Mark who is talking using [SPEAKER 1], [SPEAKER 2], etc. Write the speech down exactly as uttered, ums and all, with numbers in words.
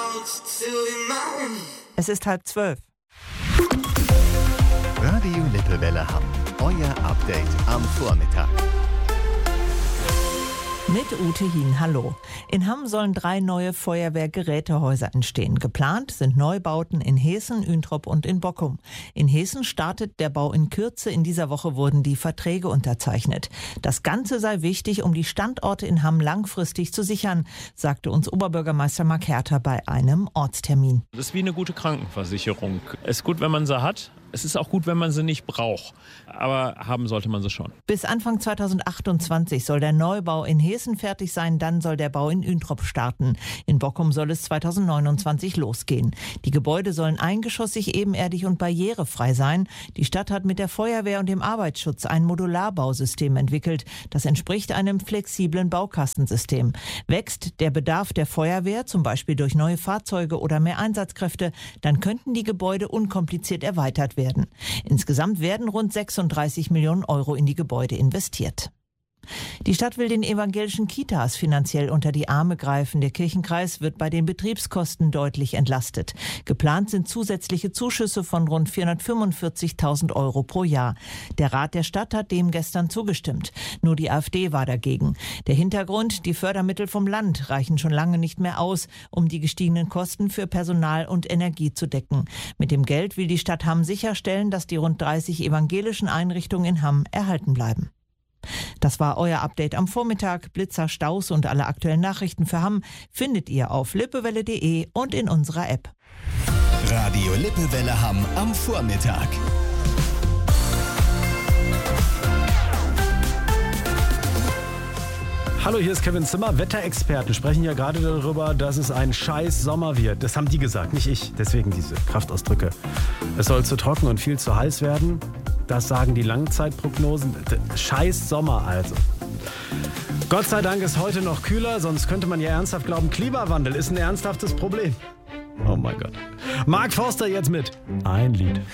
[SPEAKER 1] Es ist halb zwölf.
[SPEAKER 2] Radio Lippewelle Hamm. Euer Update am Vormittag.
[SPEAKER 1] Mit Ute Hien, hallo. In Hamm sollen drei neue Feuerwehrgerätehäuser entstehen. Geplant sind Neubauten in Heeßen, Üntrop und in Bockum. In Heeßen startet der Bau in Kürze. In dieser Woche wurden die Verträge unterzeichnet. Das Ganze sei wichtig, um die Standorte in Hamm langfristig zu sichern, sagte uns Oberbürgermeister Mark Herter bei einem Ortstermin.
[SPEAKER 3] Das ist wie eine gute Krankenversicherung. Es ist gut, wenn man sie hat. Es ist auch gut, wenn man sie nicht braucht. Aber haben sollte man sie schon.
[SPEAKER 1] Bis Anfang zweitausendachtundzwanzig soll der Neubau in Heeßen fertig sein. Dann soll der Bau in Üntrop starten. In Bockum soll es zweitausendneunundzwanzig losgehen. Die Gebäude sollen eingeschossig, ebenerdig und barrierefrei sein. Die Stadt hat mit der Feuerwehr und dem Arbeitsschutz ein Modularbausystem entwickelt. Das entspricht einem flexiblen Baukastensystem. Wächst der Bedarf der Feuerwehr, zum Beispiel durch neue Fahrzeuge oder mehr Einsatzkräfte, dann könnten die Gebäude unkompliziert erweitert werden. Werden. Insgesamt werden rund sechsunddreißig Millionen Euro in die Gebäude investiert. Die Stadt will den evangelischen Kitas finanziell unter die Arme greifen. Der Kirchenkreis wird bei den Betriebskosten deutlich entlastet. Geplant sind zusätzliche Zuschüsse von rund vierhundertfünfundvierzigtausend Euro pro Jahr. Der Rat der Stadt hat dem gestern zugestimmt. Nur die AfD war dagegen. Der Hintergrund: Die Fördermittel vom Land reichen schon lange nicht mehr aus, um die gestiegenen Kosten für Personal und Energie zu decken. Mit dem Geld will die Stadt Hamm sicherstellen, dass die rund dreißig evangelischen Einrichtungen in Hamm erhalten bleiben. Das war euer Update am Vormittag. Blitzer, Staus und alle aktuellen Nachrichten für Hamm findet ihr auf lippewelle punkt de und in unserer App.
[SPEAKER 2] Radio Lippewelle Hamm am Vormittag.
[SPEAKER 4] Hallo, hier ist Kevin Zimmer. Wetterexperten sprechen ja gerade darüber, dass es ein scheiß Sommer wird. Das haben die gesagt, nicht ich. Deswegen diese Kraftausdrücke. Es soll zu trocken und viel zu heiß werden. Das sagen die Langzeitprognosen. Scheiß Sommer also. Gott sei Dank ist heute noch kühler, sonst könnte man ja ernsthaft glauben, Klimawandel ist ein ernsthaftes Problem. Oh mein Gott. Mark Forster jetzt mit Ein Lied.